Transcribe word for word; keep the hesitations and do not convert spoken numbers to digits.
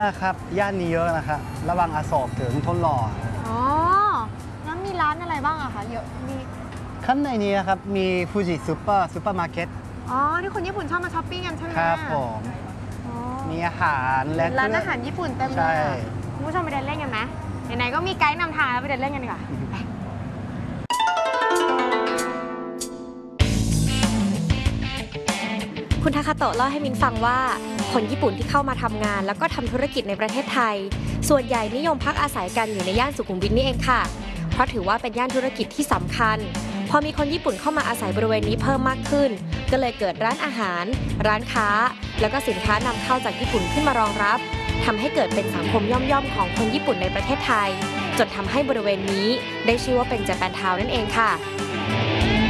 นะครับย่านนี้เยอะนะครับระหว่างอโศกถึงทองหล่ออ๋อแล้วมีร้านอะไรบ้างอะคะเยอะมีข้างในนี้นะครับมีฟูจิซูเปอร์ซูเปอร์มาร์เก็ตอ๋อที่คนญี่ปุ่นชอบมาช้อปปิ้งกันใช่ไหมครับผมมีอาหารและร้านอาหารญี่ปุ่นเต็มเลใช่ยคุณผู้ชมไปเดินเล่นกันไหมไหนๆก็มีไกด์นำทางแล้วไปเดินเล่นกันดีกว่าคุณทาคาโตะเล่าให้มินฟังว่าคนญี่ปุ่นที่เข้ามาทำงานแล้วก็ทำธุรกิจในประเทศไทยส่วนใหญ่นิยมพักอาศัยกันอยู่ในย่านสุขุมวิทนี่เองค่ะเพราะถือว่าเป็นย่านธุรกิจที่สำคัญพอมีคนญี่ปุ่นเข้ามาอาศัยบริเวณนี้เพิ่มมากขึ้นก็เลยเกิดร้านอาหารร้านค้าแล้วก็สินค้านำเข้าจากญี่ปุ่นขึ้นมารองรับทำให้เกิดเป็นสังคมย่อมๆของคนญี่ปุ่นในประเทศไทยจนทำให้บริเวณนี้ได้ชื่อว่าเป็นเจแปนทาวน์นั่นเองค่ะ